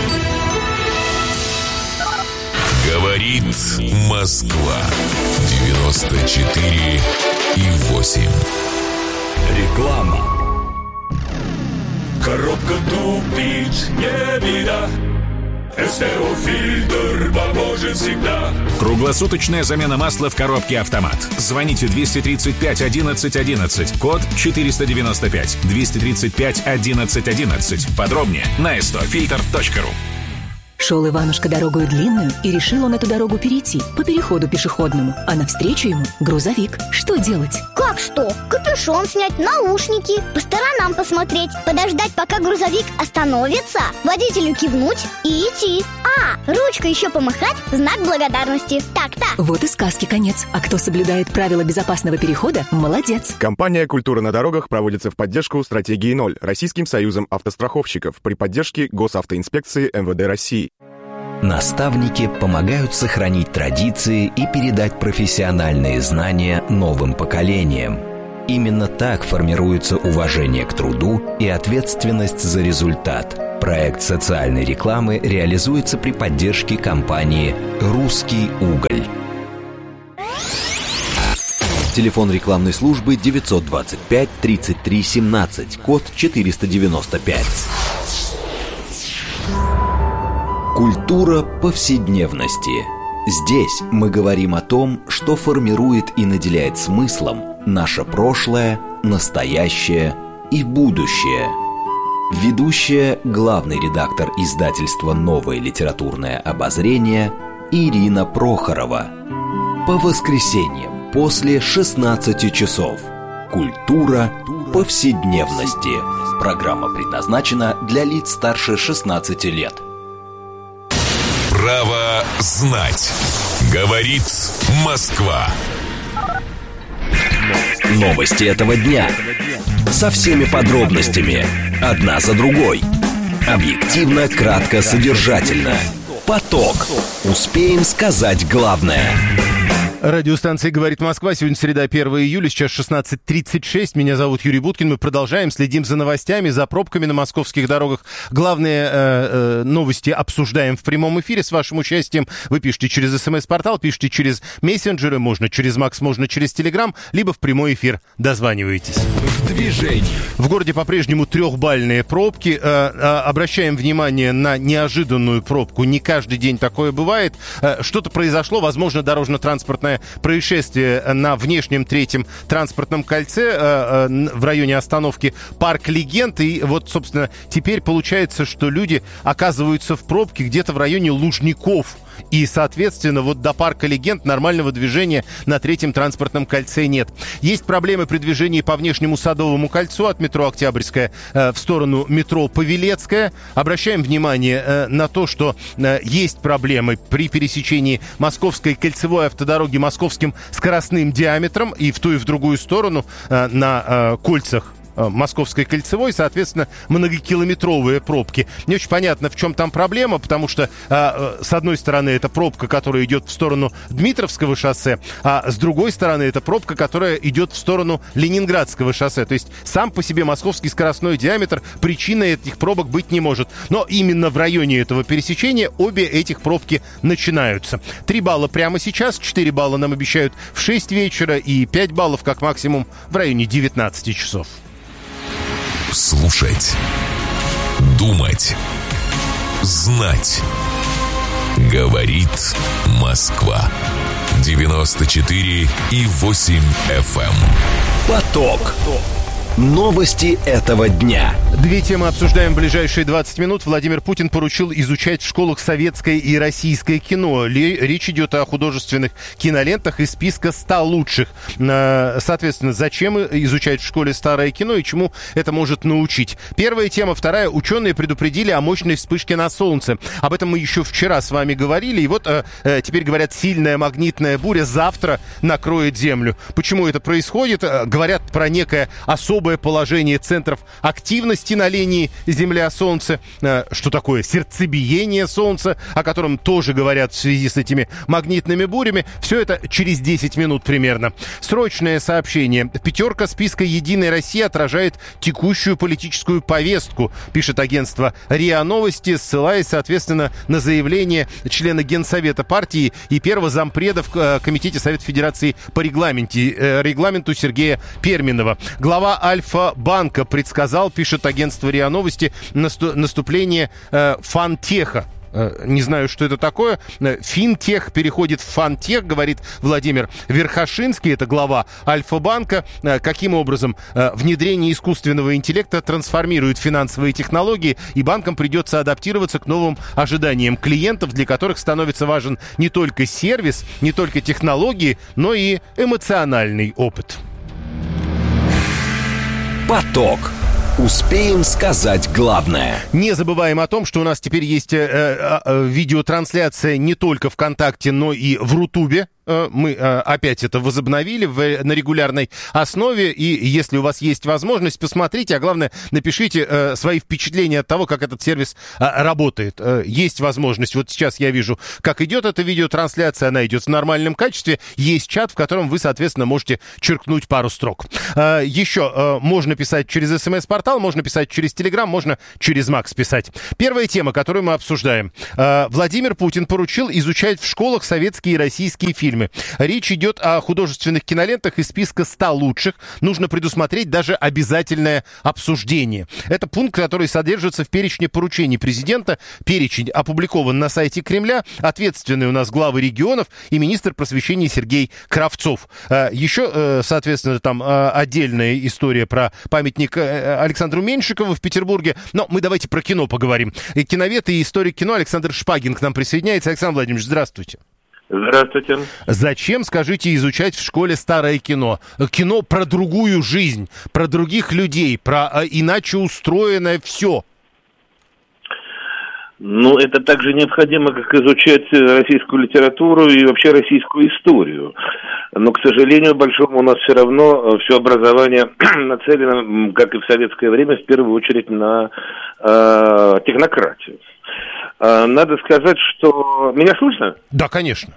Говорит Москва. 94,8. Реклама. Коробка тупит, не беда. СТО-фильтр поможет всегда. Круглосуточная замена масла в коробке «Автомат». Звоните 235 11 11, код 495, 235 11 11. Подробнее на stofilter.ru. Шел Иванушка дорогою длинную, и решил он эту дорогу перейти по переходу пешеходному. А навстречу ему грузовик. Что делать? Как что? Капюшон снять, наушники, по сторонам посмотреть, подождать, пока грузовик остановится, водителю кивнуть и идти. Ручкой еще помахать в знак благодарности. Так-то. Вот и сказки конец. А кто соблюдает правила безопасного перехода, молодец. Компания «Культура на дорогах» проводится в поддержку стратегии 0 Российским союзом автостраховщиков при поддержке Госавтоинспекции МВД России. Наставники помогают сохранить традиции и передать профессиональные знания новым поколениям. Именно так формируется уважение к труду и ответственность за результат. Проект социальной рекламы реализуется при поддержке компании «Русский уголь». Телефон рекламной службы 925 33 17, код 495. Культура повседневности. Здесь мы говорим о том, что формирует и наделяет смыслом наше прошлое, настоящее и будущее. Ведущая, главный редактор издательства «Новое литературное обозрение» Ирина Прохорова. По воскресеньям после 16 часов. Культура повседневности. Программа предназначена для лиц старше 16 лет. Право знать. Говорит Москва. Новости этого дня. Со всеми подробностями. Одна за другой. Объективно, кратко, содержательно. Поток. Успеем сказать главное. Радиостанция «Говорит Москва». Сегодня среда, 1 июля, сейчас 16:36. Меня зовут Юрий Буткин. Мы продолжаем, следим за новостями, за пробками на московских дорогах. Главные новости обсуждаем в прямом эфире с вашим участием. Вы пишите через СМС-портал, пишите через мессенджеры, можно через Макс, можно через Телеграм, либо в прямой эфир дозваниваетесь. В движении. В городе по-прежнему трехбальные пробки. Обращаем внимание на неожиданную пробку. Не каждый день такое бывает. Что-то произошло, возможно, дорожно-транспортное происшествие на внешнем третьем транспортном кольце в районе остановки Парк Легенд. И вот, собственно, теперь получается, что люди оказываются в пробке где-то в районе Лужников. И, соответственно, вот до Парка Легенд нормального движения на третьем транспортном кольце нет. Есть проблемы при движении по внешнему Садовому кольцу от метро Октябрьская в сторону метро Павелецкая. Обращаем внимание на то, что есть проблемы при пересечении Московской кольцевой автодороги московским скоростным диаметром и в ту и в другую сторону на кольцах Московской кольцевой, соответственно, многокилометровые пробки. Не очень понятно, в чем там проблема, потому что, с одной стороны, это пробка, которая идет в сторону Дмитровского шоссе, а с другой стороны, это пробка, которая идет в сторону Ленинградского шоссе. То есть сам по себе московский скоростной диаметр причиной этих пробок быть не может. Но именно в районе этого пересечения обе этих пробки начинаются. 3 балла прямо сейчас, 4 балла нам обещают в 6 вечера и 5 баллов как максимум в районе 19 часов. Слушать, думать, знать. Говорит Москва. 94,8 FM. Поток. Новости этого дня. Две темы обсуждаем в ближайшие 20 минут. Владимир Путин поручил изучать в школах советское и российское кино. Речь идет о художественных кинолентах из списка 100 лучших. Соответственно, зачем изучать в школе старое кино и чему это может научить? Первая тема. Вторая. Ученые предупредили о мощной вспышке на Солнце. Об этом мы еще вчера с вами говорили. И вот теперь говорят, сильная магнитная буря завтра накроет Землю. Почему это происходит? Говорят про некое особое положение центров активности на линии Земля-Солнце. Что такое сердцебиение Солнца, о котором тоже говорят в связи с этими магнитными бурями. Все это через 10 минут примерно. Срочное сообщение. 5 списка «Единой России» отражает текущую политическую повестку, пишет агентство РИА Новости, ссылаясь, соответственно, на заявление члена Генсовета партии и первого зампреда в Комитете Совета Федерации по регламенту Сергея Перминова. Глава Альфа-банка предсказал, пишет агентство РИА Новости, наступление фантеха. Не знаю, что это такое. Финтех переходит в фантех, говорит Владимир Верхошинский, это глава Альфа-банка. Каким образом внедрение искусственного интеллекта трансформирует финансовые технологии, и банкам придется адаптироваться к новым ожиданиям клиентов, для которых становится важен не только сервис, не только технологии, но и эмоциональный опыт. Поток. Успеем сказать главное. Не забываем о том, что у нас теперь есть видеотрансляция не только ВКонтакте, но и в Рутубе. Мы опять это возобновили на регулярной основе. И если у вас есть возможность, посмотрите, а главное, напишите свои впечатления от того, как этот сервис работает. Есть возможность. Вот сейчас я вижу, как идет эта видеотрансляция. Она идет в нормальном качестве. Есть чат, в котором вы, соответственно, можете черкнуть пару строк. Еще можно писать через СМС-портал, можно писать через Телеграм, можно через Макс писать. Первая тема, которую мы обсуждаем. Владимир Путин поручил изучать в школах советские и российские фильмы. Речь идет о художественных кинолентах из списка 100 лучших. Нужно предусмотреть даже обязательное обсуждение. Это пункт, который содержится в перечне поручений президента. Перечень опубликован на сайте Кремля. Ответственные у нас главы регионов и министр просвещения Сергей Кравцов. Еще, соответственно, там отдельная история про памятник Александру Меньшикову в Петербурге. Но мы давайте про кино поговорим. Киновед и историк кино Александр Шпагин к нам присоединяется. Александр Владимирович, здравствуйте. Здравствуйте. Зачем, скажите, изучать в школе старое кино? Кино про другую жизнь, про других людей, про иначе устроенное все. Ну, это так же необходимо, как изучать российскую литературу и вообще российскую историю. Но, к сожалению, большому у нас все равно все образование нацелено, как и в советское время, в первую очередь на технократию. Надо сказать, что... Меня слышно? Да, конечно.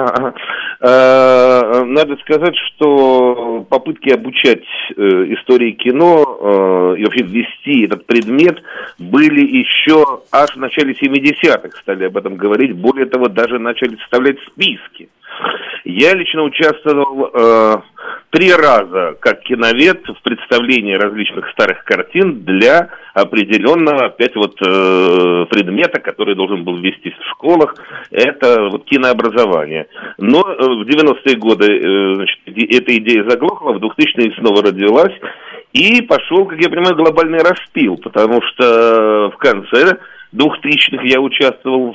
Надо сказать, что попытки обучать истории кино и вообще ввести этот предмет были еще аж в начале 70-х, стали об этом говорить. Более того, даже начали составлять списки. Я лично участвовал 3 раза как киновед в представлении различных старых картин для определенного опять предмета, который должен был ввестись в школах, это кинообразование. Но в 90-е годы эта идея заглохла, в 2000-е снова родилась, и пошел, как я понимаю, глобальный распил, потому что в конце 2000-х я участвовал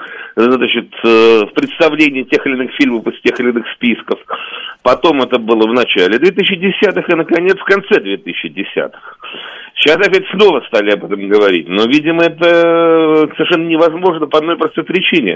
в представлении тех или иных фильмов из тех или иных списков. Потом это было в начале 2010-х и, наконец, в конце 2010-х. Сейчас опять снова стали об этом говорить. Но, видимо, это совершенно невозможно по одной простой причине.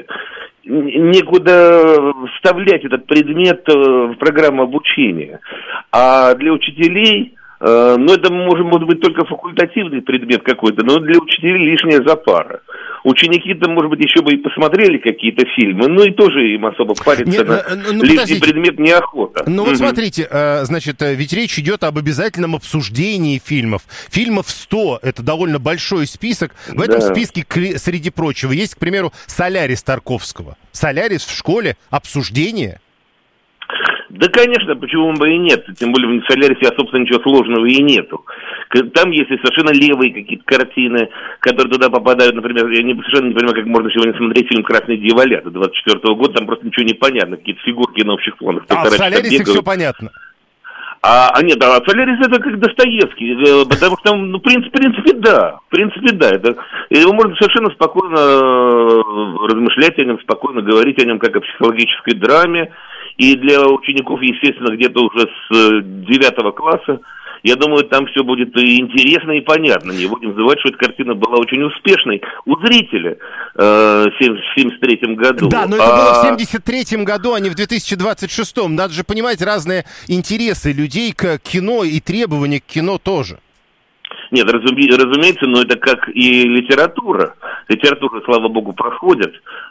Некуда вставлять этот предмет в программу обучения. А для учителей... это может быть только факультативный предмет какой-то, но для учителей лишняя запара. Ученики-то, может быть, еще бы и посмотрели какие-то фильмы, но и тоже им особо париться на лишний предмет неохота. Вот смотрите, значит, ведь речь идет об обязательном обсуждении фильмов. Фильмов 100, это довольно большой список. В этом списке, среди прочего, есть, к примеру, «Солярис» Тарковского. «Солярис» в школе, обсуждение? Да, конечно, почему бы и нет. Тем более в «Солярисе», собственно, ничего сложного и нету. Там есть и совершенно левые какие-то картины, которые туда попадают. Например, я совершенно не понимаю, как можно сегодня смотреть фильм «Красные дьяволята» 24-го года. Там просто ничего не понятно. Какие-то фигурки на общих фонах. А в «Солярисе» все понятно. Нет, «Солярис» это как Достоевский, потому что, в принципе, да. Его можно совершенно спокойно размышлять о нем, спокойно говорить о нем, как о психологической драме. И для учеников, естественно, где-то уже с 9 класса, я думаю, там все будет и интересно, и понятно. Не будем забывать, что эта картина была очень успешной у зрителя в 1973 году. Да, но это было в 1973 году, а не в 2026. Надо же понимать разные интересы людей к кино и требования к кино тоже. Нет, разумеется, но это как и литература. Литература, слава богу, проходит.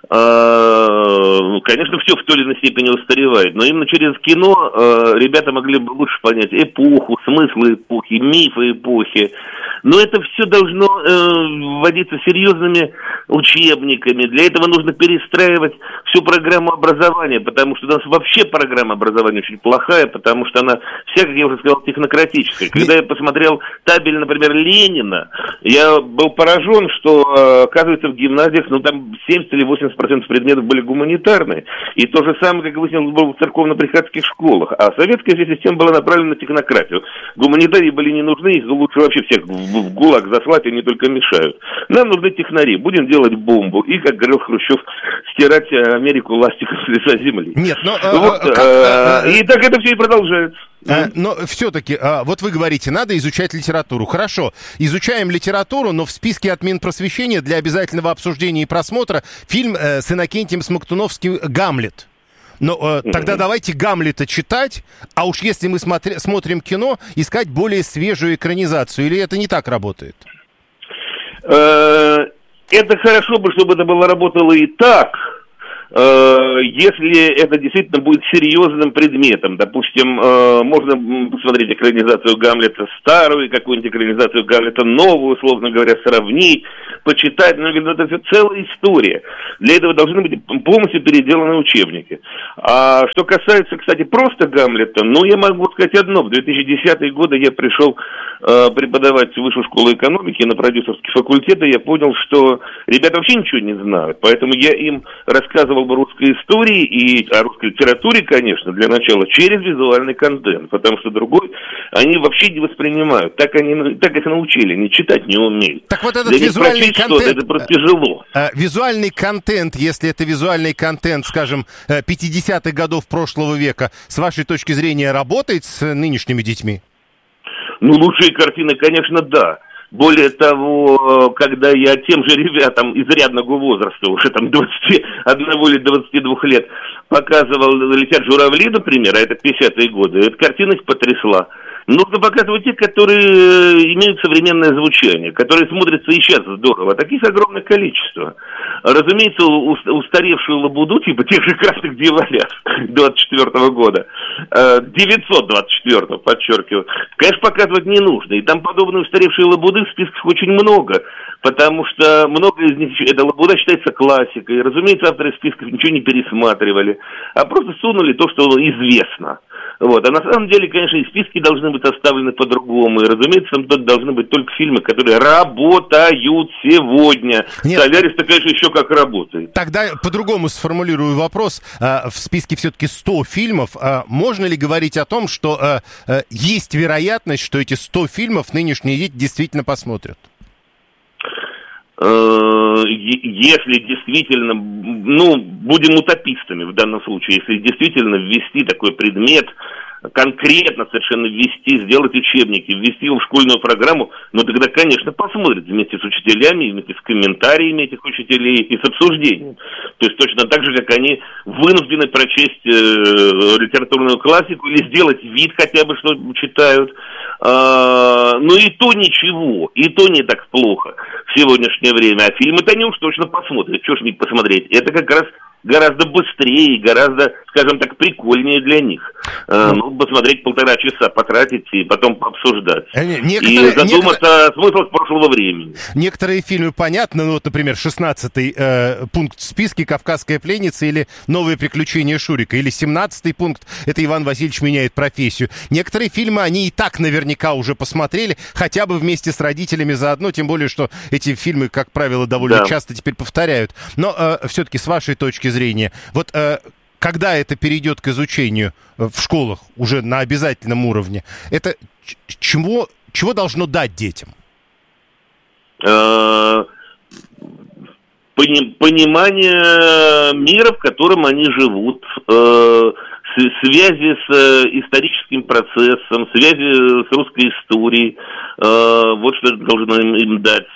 Конечно, все в той или иной степени устаревает, но именно через кино ребята могли бы лучше понять эпоху, смыслы эпохи, мифы эпохи. Но это все должно вводиться серьезными учебниками. Для этого нужно перестраивать всю программу образования, потому что у нас вообще программа образования очень плохая, потому что она вся, как я уже сказал, технократическая. Когда я посмотрел табель, например, например, Ленина, я был поражен, что, оказывается, в гимназиях, там 70 или 80% предметов были гуманитарные. И то же самое, как выяснилось, было в церковно-приходских школах. А советская система была направлена на технократию. Гуманитарии были не нужны, их лучше вообще всех в ГУЛАГ заслать, они только мешают. Нам нужны технари, будем делать бомбу. И, как говорил Хрущев, стирать Америку ластиком с лица земли. Нет, но... И так это все и продолжается. Но все-таки, вот вы говорите, надо изучать литературу. Хорошо, изучаем литературу, но в списке от Минпросвещения для обязательного обсуждения и просмотра фильм с Иннокентием Смоктуновским «Гамлет». Но тогда давайте Гамлета читать, а уж если мы смотрим кино, искать более свежую экранизацию. Или это не так работает? Это хорошо бы, чтобы это работало и так, если это действительно будет серьезным предметом. Допустим, можно посмотреть экранизацию Гамлета старую, какую-нибудь экранизацию Гамлета новую, условно говоря, сравнить, почитать. Но это все целая история. Для этого должны быть полностью переделаны учебники. А что касается, кстати, просто Гамлета, я могу сказать одно. В 2010-е годы я пришел преподавать в Высшую школу экономики на продюсерский факультет, и я понял, что ребята вообще ничего не знают. Поэтому я им рассказывал бы русской истории и о русской литературе, конечно, для начала, через визуальный контент, потому что другой они вообще не воспринимают. Так их научили, они читать не умеют. Так вот этот визуальный контент, это просто тяжело. Визуальный контент, если это визуальный контент, скажем, 50-х годов прошлого века, с вашей точки зрения, работает с нынешними детьми? Лучшие картины, конечно, да. Более того, когда я тем же ребятам изрядного возраста, уже 21 или 22 лет, показывал «Летят журавли», например, а это 50-е годы, эта картина их потрясла. Нужно показывать те, которые имеют современное звучание, которые смотрятся и сейчас здорово. Таких огромное количество. Разумеется, устаревшую лабуду, типа тех же «Красных дьяволят» 24 года, 924, подчеркиваю, конечно, показывать не нужно. И там подобные устаревшие лабуды в списках очень много, потому что много из них, эта лабуда считается классикой. Разумеется, авторы списков ничего не пересматривали, а просто сунули то, что известно. А на самом деле, конечно, и списки должны быть составлены по-другому. И, разумеется, там должны быть только фильмы, которые работают сегодня. Солярис-то, конечно, еще как работает. Тогда по-другому сформулирую вопрос. В списке все-таки 100 фильмов. Можно ли говорить о том, что есть вероятность, что эти 100 фильмов нынешние дети действительно посмотрят? Если действительно, будем утопистами в данном случае, если действительно ввести такой предмет, конкретно совершенно ввести, сделать учебники, ввести его в школьную программу, тогда, конечно, посмотрят вместе с учителями, вместе с комментариями этих учителей и с обсуждением. То есть точно так же, как они вынуждены прочесть литературную классику или сделать вид хотя бы, что читают. И то ничего, и то не так плохо в сегодняшнее время. А фильмы-то они уж точно посмотрят. Чего ж не посмотреть? Это как раз гораздо быстрее, гораздо, скажем так, прикольнее для них. Посмотреть 1,5 часа, потратить и потом пообсуждать. И задуматься о смыслах прошлого времени. Некоторые фильмы понятны, например, 16-й пункт в списке «Кавказская пленница» или «Новые приключения Шурика», или 17-й пункт «Это Иван Васильевич меняет профессию». Некоторые фильмы они и так наверняка уже посмотрели, хотя бы вместе с родителями заодно, тем более, что эти фильмы, как правило, довольно часто теперь повторяют. Но все-таки с вашей точки зрения, когда это перейдет к изучению в школах уже на обязательном уровне, это чего должно дать детям? Понимание мира, в котором они живут, связи с историческим процессом, связи с русской историей, вот что это должно им дать.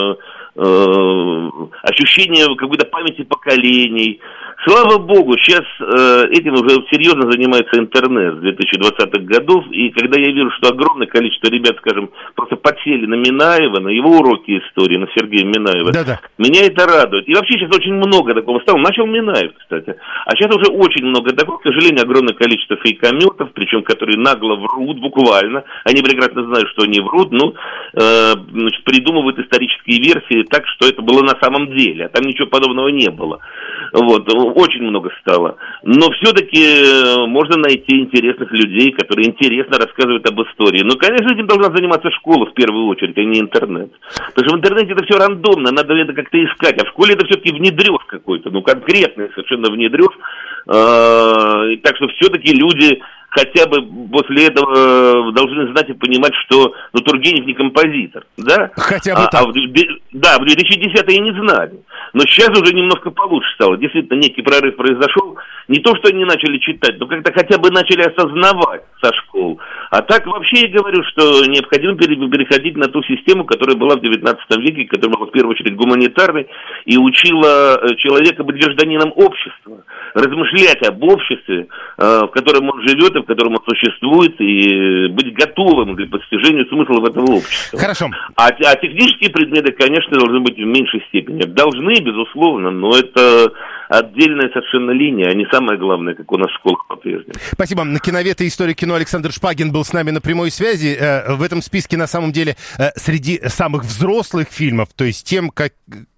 Ощущение какой-то памяти поколений. Слава богу, сейчас этим уже серьезно занимается интернет с 2020-х годов, и когда я вижу, что огромное количество ребят, скажем, просто подсели на Минаева, на его уроки истории, на Сергея Минаева, меня это радует. И вообще сейчас очень много такого стало. Начал Минаев, кстати. А сейчас уже очень много такого, к сожалению, огромное количество фейкометов, причем которые нагло врут, буквально. Они прекрасно знают, что они врут, придумывают исторические версии рассказывать так, что это было на самом деле, а там ничего подобного не было. Вот, очень много стало. Но все-таки можно найти интересных людей, которые интересно рассказывают об истории. Но, конечно, этим должна заниматься школа в первую очередь, а не интернет. Потому что в интернете это все рандомно, надо это как-то искать. А в школе это все-таки внедрёж какой-то, конкретный совершенно внедрёж. Так что все-таки люди хотя бы после этого должны знать и понимать, что Тургенев не композитор, да? Хотя бы так. В 2010-е не знали. Но сейчас уже немножко получше стало. Действительно, некий прорыв произошел. Не то, что они начали читать, но как-то хотя бы начали осознавать со школ. А так вообще я говорю, что необходимо переходить на ту систему, которая была в 19 веке, которая была в первую очередь гуманитарной, и учила человека быть гражданином общества, размышлять об обществе, в котором он живет и в котором он существует, и быть готовым для постижения смысла этого общества. Хорошо. А технические предметы, конечно, должны быть в меньшей степени. Должны, безусловно, но это отдельная совершенно линия, а не самое главное, как у нас в школах по-прежнему. Спасибо. Киновед и историк кино Александр Шпагин был с нами на прямой связи. В этом списке, на самом деле, среди самых взрослых фильмов, то есть тем,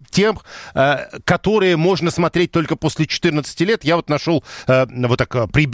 которые можно смотреть только после 14 лет, я нашел